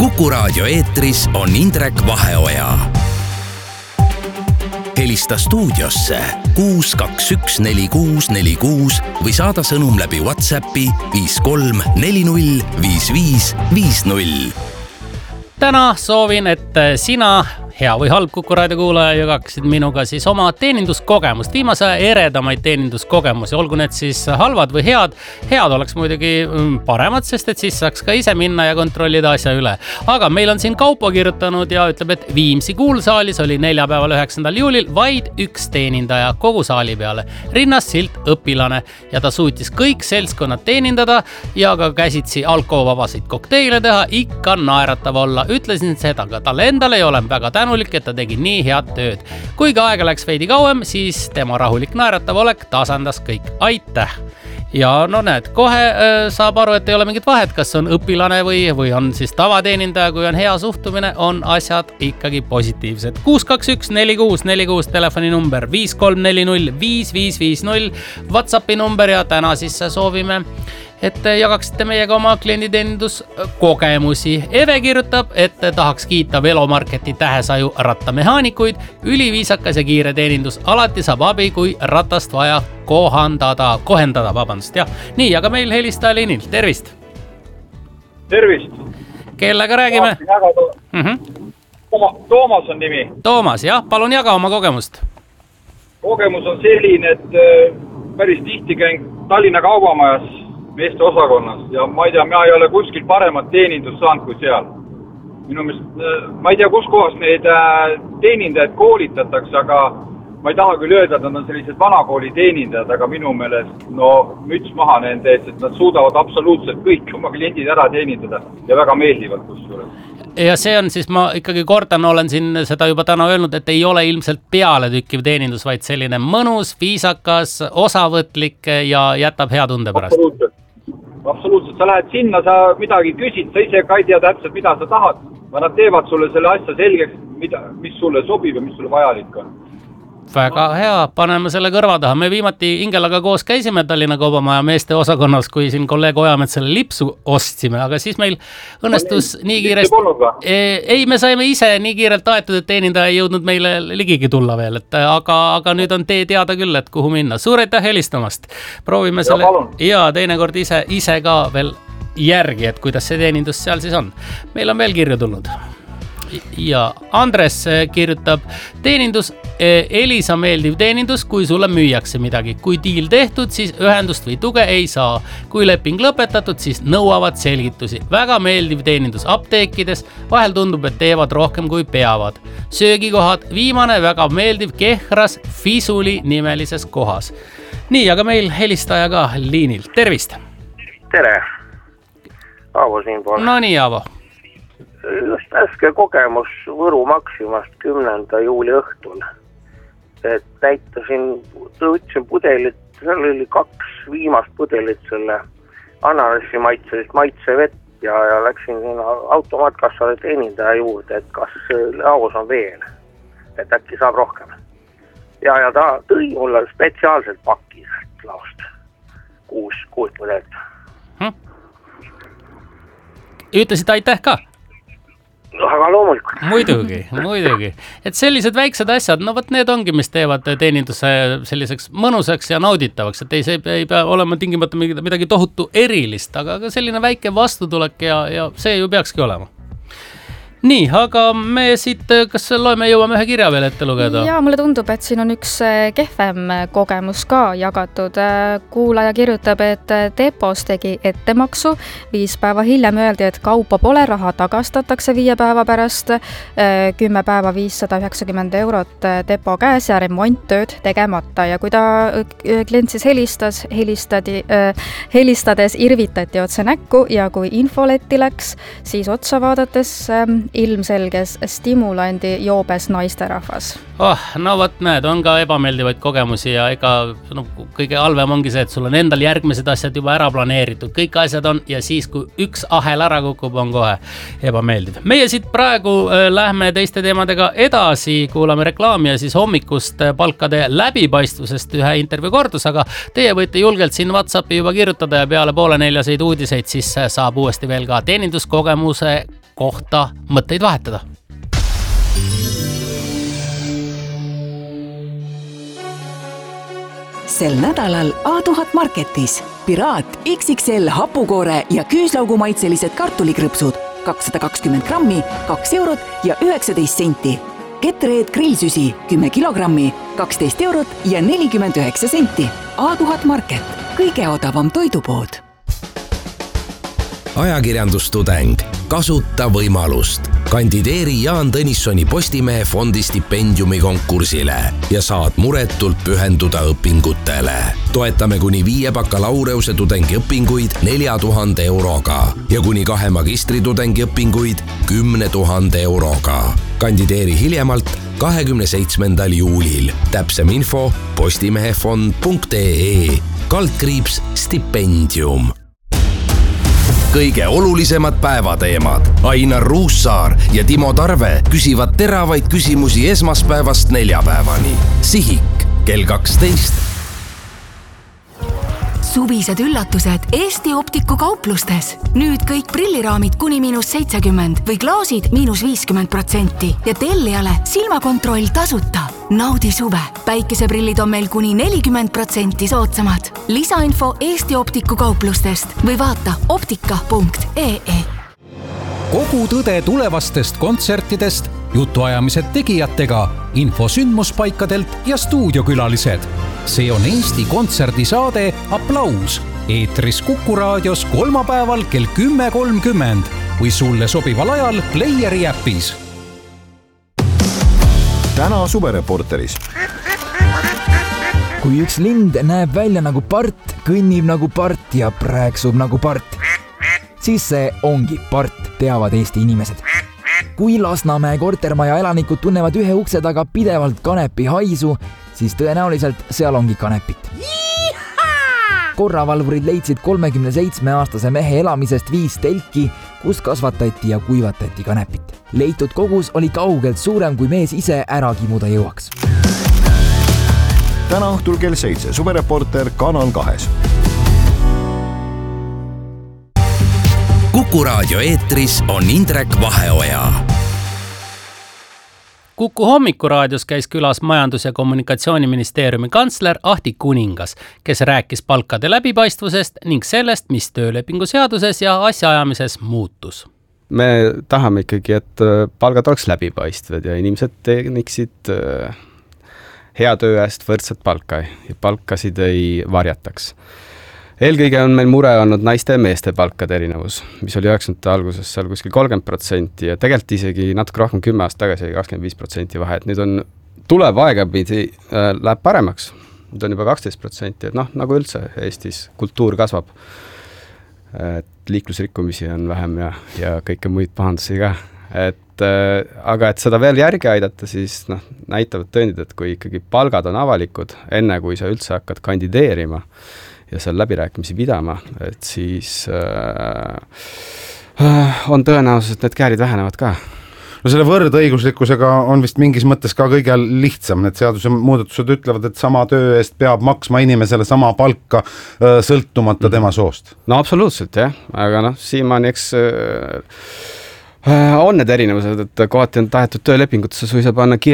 Kuku Raadio eetris on Indrek Vaheoja. Helista stuudiosse 6214646 või saada sõnum läbi WhatsAppi 53405550. Täna soovin, et sina, hea või halb Kuku Raadio kuulaja, jagaksid minuga siis oma teeninduskogemust, viimase eredamaid teeninduskogemusi, olgu need siis halvad või head. Head oleks muidugi paremad, sest et siis saaks ka ise minna ja kontrollida asja üle. Aga meil on siin Kaupo kirjutanud ja ütleb, et Viimsi kuulsaalis oli neljapäeval 9. juulil vaid üks teenindaja kogu saali peale. Rinnas silt õpilane ja ta suutis kõik seltskonnad teenindada ja ka käsitsi alkoholvabasid kokteile teha, ikka naeratav olla. Ütlesin seda ka talle endale ja olen väga tänulik, et ta tegi nii head tööd. Kuigi aega läks veidi kauem, siis tema rahulik naeratav olek tasandas kõik. Aitäh! Ja no näed, kohe saab aru, et ei ole mingit vahet, kas on õpilane või on siis tavateenindaja, kui on hea suhtumine, on asjad ikkagi positiivsed. 6214646 telefoninumber 53405550 WhatsAppi number ja täna siis soovime, et jagaksite meiega oma klienditeeninduskogemusi. Eve kirjutab, et tahaks kiita Velomarketi Tähesaju rattamehaanikuid. Üliviisakas ja kiire teenindus. Alati saab abi, kui ratast vaja kohendada, vabandust. Ja. Nii, aga meil helistaja liinil. Tervist! Tervist! Kellega räägime? Toomas on nimi. Toomas, jah, palun jaga oma kogemust. Kogemus on selline, et päris tihti käin Tallinna kaubamajas meeste osakonnas ja ma ei tea, ma ei ole kuskil paremat teenindust saanud kui seal. Minu meelest, ma ei tea, kus kohas neid teenindajaid koolitatakse, aga ma ei taha küll öelda, et nad on sellised vanakooli teenindajad, aga minu meelest müts maha nende eest, et nad suudavad absoluutselt kõik oma kliendid ära teenindada ja väga meeldivad kusjuures. Ja see on siis, ma ikkagi kordan, olen siin seda juba täna öelnud, et ei ole ilmselt peale tükkiv teenindus, vaid selline mõnus, viisakas, osavõtlik ja jätab hea tunde pärast. Absoluutselt, sa lähed sinna, sa midagi küsid, sa ise ka ei tea täpselt, mida sa tahad, aga nad teevad sulle selle asja selgeks, mis sulle sobib ja mis sulle vajalik on. Väga hea, paneme selle kõrva taha. Me viimati Ingelaga koos käisime Tallinna kaubamaja meeste osakonnas, kui siin kolleeg Ojametsale lipsu ostsime, aga siis meil õnnestus nii kiiresti... Ei, me saime ise nii kiirelt aetud, et teenindaja ei jõudnud meile ligigi tulla veel, aga nüüd on tee teada küll, et kuhu minna. Suur aitäh helistamast. Proovime selle ja teinekord ise ka veel järgi, et kuidas see teenindus seal siis on. Meil on veel kirju tulnud. Ja Andres kirjutab, teenindus, Elisa meeldiv teenindus, kui sulle müüakse midagi. Kui diil tehtud, siis ühendust või tuge ei saa. Kui leping lõpetatud, siis nõuavad selgitusi. Väga meeldiv teenindus apteekides, vahel tundub, et teevad rohkem kui peavad. Söögikohad, viimane väga meeldiv Kehras Fisuli nimelises kohas. Nii, aga meil helistaja ka liinil. Tervist! Tere! Aavo siin pool. No nii, Aavo. Just äske kogemus Võru Maximast 10. juuli õhtul. Et tõutsin pudelit, seal oli 2 viimast pudelit selle ananassi maitsevett ja läksin automaatkassale teenindaja juurde, et kas laos on veel, et äkki saab rohkem. Ja ta tõi mulle spetsiaalselt pakki laost 6 pudelit. Ütlesid aitäh ka? Aga loomulikult. Muidugi. Et sellised väiksed asjad, no võt need ongi, mis teevad teeninduse selliseks mõnusaks ja nauditavaks, et ei pea olema tingimata midagi tohutu erilist, aga selline väike vastutulek ja see ju peakski olema. Nii, aga me siit, kas loeme jõuame ühe kirja veel ette lugeda? Ja mulle tundub, et siin on üks kehvem kogemus ka jagatud. Kuulaja kirjutab, et Depos tegi ettemaksu. 5 päeva hiljem öeldi, et kaupa pole, raha tagastatakse 5 päeva pärast. 10 päeva 590 eurot Depo käes ja remonttööd tegemata. Ja kui ta klient siis helistades irvitati otse näkku ja kui infoletti läks, siis otsa vaadates ilmselges stimulandi joobes naisterahvas. No võt näed, on ka ebameeldivaid kogemusi ja kõige halvem ongi see, et sul on endal järgmised asjad juba ära planeeritud. Kõik asjad on ja siis, kui üks ahel ära kukub, on kohe ebameeldiv. Meie siit praegu lähme teiste teemadega edasi, kuulame reklaami ja siis hommikust palkade läbipaistvusest ühe intervjuu kordus, aga teie võite julgelt siin WhatsAppi juba kirjutada ja peale 3:30 uudiseid siis saab uuesti veel ka teeninduskogemuse kohta mõtteid vahetada. Sel nädalal A1000 Marketis Piraat XXL hapukoore ja küüslaugumaitselised kartulikrõpsud 220 grammi, 2 eurot ja 19 senti. Ketreed grillsüsi 10 kilogrammi, 12 eurot ja 49 senti. A1000 Market, kõige odavam toidupood. Ajakirjandustudeng, kasuta võimalust. Kandideeri Jaan Tõnissoni Postimehe fondi stipendiumi konkursile ja saad muretult pühenduda õpingutele. Toetame kuni 5 bakalaureuse tudengi õpinguid 4000 euroga ja kuni 2 magistritudengi õpinguid 10 000 euroga. Kandideeri hiljemalt 27. juulil. Täpsem info postimehefond.ee /stipendium. Kõige olulisemad päevateemad. Ainar Ruussaar ja Timo Tarve küsivad teravaid küsimusi esmaspäevast neljapäevani. Sihik kell 12. Suvised üllatused Eesti Optiku kauplustes. Nüüd kõik prilliraamid kuni -70 või klaasid -50% ja tellijale silmakontroll tasuta. Naudi suve. Päikeseprillid on meil kuni 40% soodsamad. Lisainfo Eesti Optiku kauplustest või vaata optika.ee. Kogu tõde tulevastest kontsertidest, jutuajamised tegijatega, info sündmuspaikadelt ja stuudiokülalised. See on Eesti kontserdisaade Applaus. Eetris Kuku raadios kolmapäeval kell 10.30 või sulle sobival ajal Playeri äpis. Täna suvereporteris. Kui üks lind näeb välja nagu part, kõnnib nagu part ja prääksub nagu part, siis see ongi part, teavad Eesti inimesed. Kui Lasnamäe kortermaja elanikud tunnevad ühe ukse taga pidevalt kanepi haisu, siis tõenäoliselt seal ongi kanepit. Korravalvurid leidsid 37-aastase mehe elamisest 5 telki, kus kasvatati ja kuivatati kanepit. Leitud kogus oli kaugelt suurem, kui mees ise ära kimuda jõuaks. Täna õhtul kell 7 suvereporter Kanal 2. Kuku raadio eetris on Indrek Vaheoja. Kuku hommikuraadios käis külas Majandus- ja Kommunikatsiooniministeeriumi kantsler Ahti Kuningas, kes rääkis palkade läbipaistvusest ning sellest, mis töölepingu seaduses ja asjaajamises muutus. Me tahame ikkagi, et palgad oleks läbipaistvad ja inimesed teeniksid hea töö eest võrdset palka ja palkasid ei varjataks. Eelkõige on meil mure olnud naiste ja meeste palkade erinevus, mis oli 90. alguses seal kuskil 30% ja tegelikult isegi natuke rohkem 10 aastat tagasi 25% vahe, et nüüd on tuleb aegapidi, läheb paremaks. Nüüd on juba 12%, et nagu üldse Eestis kultuur kasvab. Et liiklusrikkumisi on vähem ja kõike muid pahandusi ka. Aga et seda veel järgi aidata, siis näitavad tõendid, et kui ikkagi palgad on avalikud, enne kui sa üldse hakkad kandideerima ja seal läbirääkimisi pidama, et siis on tõenäosus, et need käärid vähenevad ka. No selle võrdõiguslikkusega on vist mingis mõttes ka kõige lihtsam. Need seaduse muudatused ütlevad, et sama töö eest peab maksma inimesele sama palka sõltumata tema soost. No absoluutselt, jah. Aga siiamaani eks on need erinevused, et kohati on tahetud töölepingutesse suisa panna